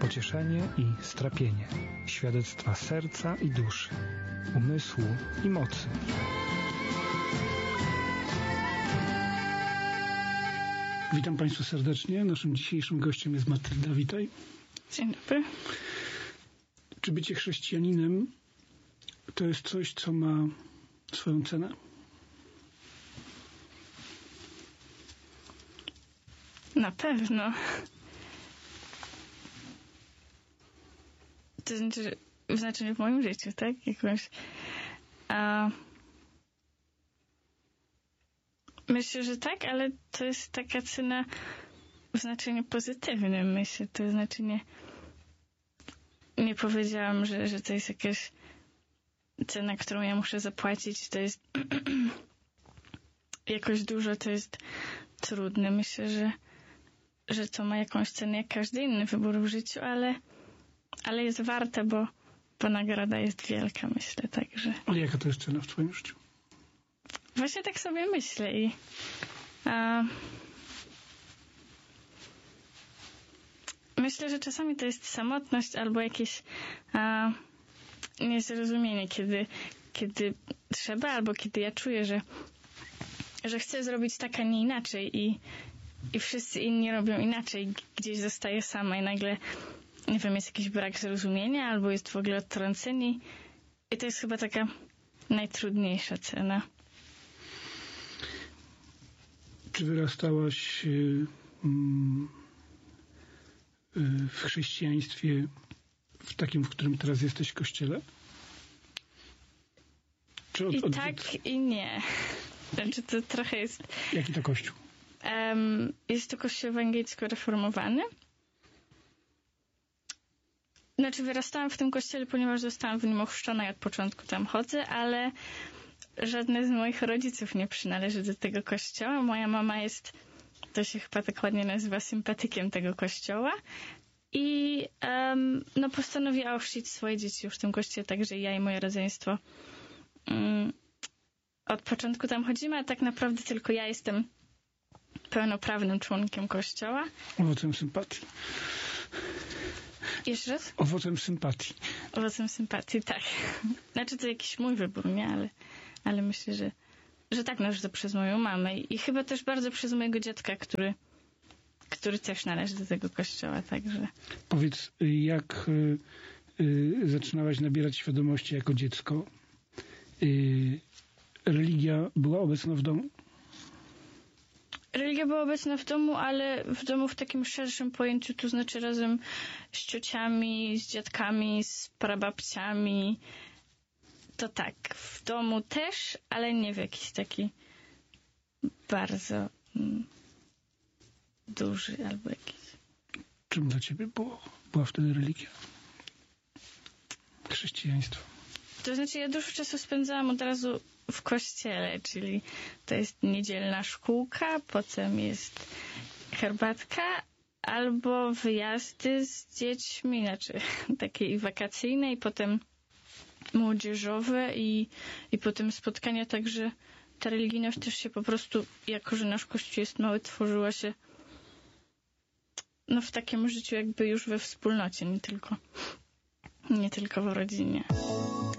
pocieszenie i strapienie, świadectwa serca i duszy, umysłu i mocy. Witam Państwa serdecznie. Naszym dzisiejszym gościem jest Matylda. Witaj. Dzień dobry. Czy bycie chrześcijaninem to jest coś, co ma swoją cenę? Na pewno. To znaczy w znaczeniu w moim życiu, tak? Jakąś. Myślę, że tak, ale to jest taka cena w znaczeniu pozytywnym, myślę. To znaczy nie powiedziałam, że to jest jakaś cena, którą ja muszę zapłacić. To jest jakoś dużo, to jest trudne. Myślę, że to ma jakąś cenę jak każdy inny wybór w życiu, ale jest warte, bo nagroda jest wielka, myślę, także. Ale jaka to jest cena w Twoim życiu? Właśnie tak sobie myślę i myślę, że czasami to jest samotność albo jakieś niezrozumienie, kiedy trzeba, albo kiedy ja czuję, że chcę zrobić tak, a nie inaczej i wszyscy inni robią inaczej, gdzieś zostaję sama i nagle, nie wiem, jest jakiś brak zrozumienia albo jest w ogóle odtrącenie i to jest chyba taka najtrudniejsza cena. Czy wyrastałaś w chrześcijaństwie w takim, w którym teraz jesteś w kościele? Czy tak i nie. Znaczy to trochę jest... Jaki to kościół? Jest to kościół ewangelicko-reformowany. Znaczy wyrastałam w tym kościele, ponieważ zostałam w nim ochrzczona i od początku tam chodzę, ale żadne z moich rodziców nie przynależy do tego kościoła. Moja mama jest, to się chyba tak ładnie nazywa, sympatykiem tego kościoła i postanowiła ochrzcić swoje dzieci już w tym kościele, także ja i moje rodzeństwo od początku tam chodzimy, a tak naprawdę tylko ja jestem pełnoprawnym członkiem kościoła. Owocem sympatii. Jeszcze raz? Owocem sympatii. Owocem sympatii, tak. Znaczy to jakiś mój wybór, nie? Ale myślę, że tak, że to przez moją mamę i chyba też bardzo przez mojego dziadka, który też należy do tego kościoła, także. Powiedz, jak zaczynałaś nabierać świadomości jako dziecko? Religia była obecna w domu? Religia była obecna w domu, ale w domu w takim szerszym pojęciu, to znaczy razem z ciociami, z dziadkami, z prababciami. To tak, w domu też, ale nie w jakiś taki bardzo duży albo jakiś. Czym dla ciebie była wtedy religia? Chrześcijaństwo. To znaczy ja dużo czasu spędzałam od razu w kościele, czyli to jest niedzielna szkółka, potem jest herbatka albo wyjazdy z dziećmi, znaczy takie i wakacyjne i potem młodzieżowe i potem spotkania, także ta religijność też się po prostu, jako że nasz kościół jest mały, tworzyła się w takim życiu jakby już we wspólnocie, nie tylko w rodzinie.